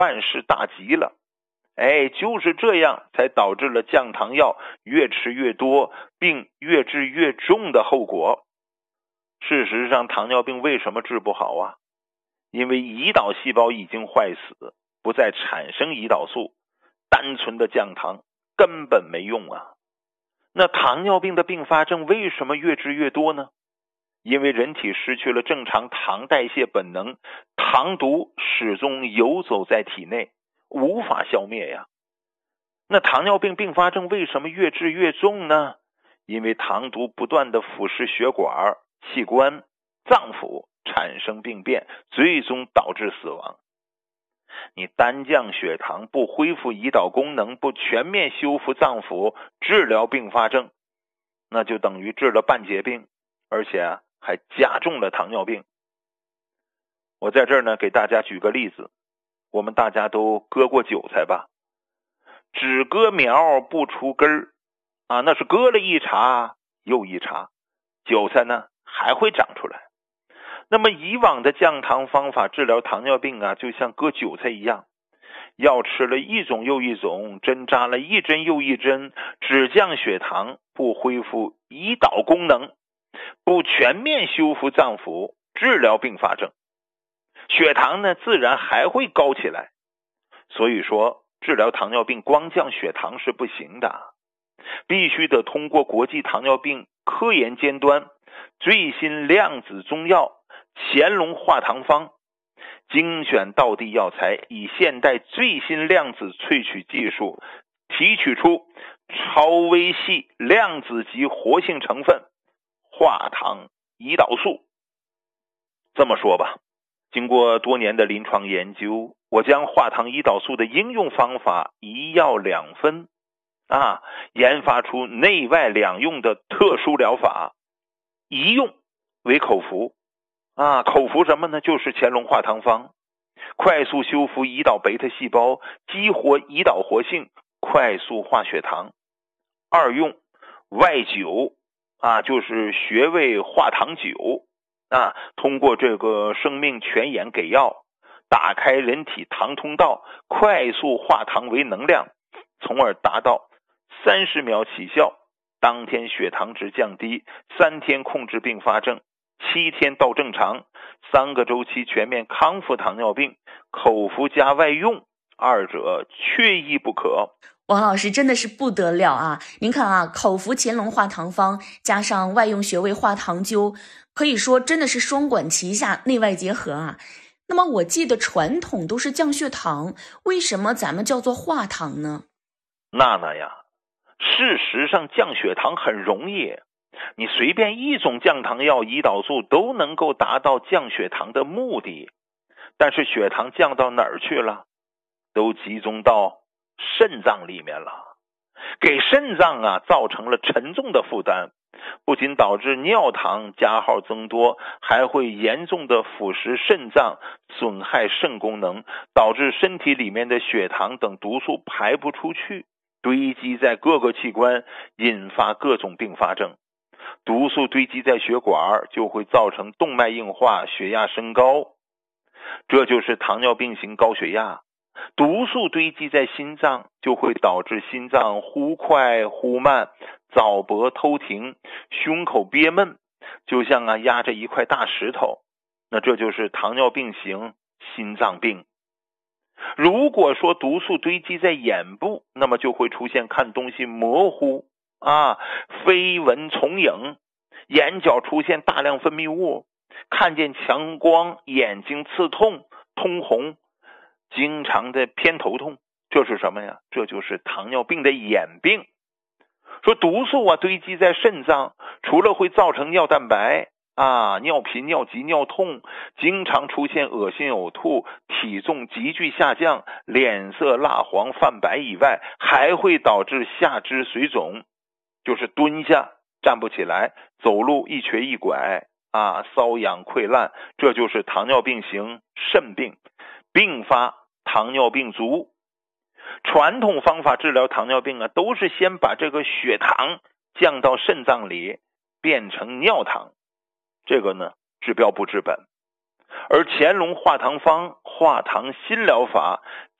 万事大吉了。就是这样才导致了降糖药越吃越多，病越治越重的后果。事实上，糖尿病为什么治不好啊？因为胰岛细胞已经坏死，不再产生胰岛素，单纯的降糖根本没用啊。那糖尿病的并发症为什么越治越多呢？因为人体失去了正常糖代谢本能，糖毒始终游走在体内，无法消灭呀。那糖尿病并发症为什么越治越重呢？因为糖毒不断的腐蚀血管、器官、脏腑，产生病变，最终导致死亡。你单降血糖，不恢复胰岛功能，不全面修复脏腑，治疗并发症，那就等于治了半截病，而且还加重了糖尿病。我在这儿呢，给大家举个例子，我们大家都割过韭菜吧？只割苗不除根儿啊，那是割了一茬又一茬，韭菜呢还会长出来。那么以往的降糖方法治疗糖尿病啊，就像割韭菜一样，药吃了一种又一种，针扎了一针又一针，只降血糖，不恢复胰岛功能，不全面修复脏腑，治疗并发症，血糖呢自然还会高起来。所以说治疗糖尿病光降血糖是不行的，必须得通过国际糖尿病科研尖端最新量子中药乾隆化糖方，精选道地药材，以现代最新量子萃取技术提取出超微细量子级活性成分化糖胰岛素。这么说吧，经过多年的临床研究，我将化糖胰岛素的应用方法一药两分研发出内外两用的特殊疗法。一用为口服口服什么呢？就是乾隆化糖方，快速修复胰岛贝塔细胞，激活胰岛活性，快速化血糖。二用外灸就是穴位化糖灸通过这个生命泉眼给药，打开人体糖通道，快速化糖为能量，从而达到30秒起效，当天血糖值降低，3天控制并发症，7天到正常，3个周期全面康复糖尿病。口服加外用，二者缺一不可。 王老师真的是不得了啊！您看口服乾隆化糖方加上外用穴位化糖灸，可以说真的是双管齐下，内外结合啊。那么我记得传统都是降血糖，为什么咱们叫做化糖呢？ 娜娜呀，事实上降血糖很容易，你随便一种降糖药胰岛素都能够达到降血糖的目的，但是血糖降到哪儿去了？都集中到肾脏里面了，给肾脏造成了沉重的负担，不仅导致尿糖加号增多，还会严重的腐蚀肾脏，损害肾功能，导致身体里面的血糖等毒素排不出去，堆积在各个器官，引发各种并发症。毒素堆积在血管，就会造成动脉硬化，血压升高，这就是糖尿病型高血压。毒素堆积在心脏，就会导致心脏忽快忽慢，早搏偷停，胸口憋闷，就像压着一块大石头，那这就是糖尿病型心脏病。如果说毒素堆积在眼部，那么就会出现看东西模糊飞蚊重影，眼角出现大量分泌物，看见强光眼睛刺痛通红，经常的偏头痛，这是什么呀？这就是糖尿病的眼病。说毒素堆积在肾脏，除了会造成尿蛋白尿频尿急尿痛，经常出现恶心呕吐，体重急剧下降，脸色蜡黄泛白以外，还会导致下肢水肿，就是蹲下站不起来，走路一瘸一拐瘙痒溃烂，这就是糖尿病型肾病，并发糖尿病足。传统方法治疗糖尿病都是先把这个血糖降到肾脏里，变成尿糖，这个呢治标不治本。 而乾隆化糖方、化糖新疗法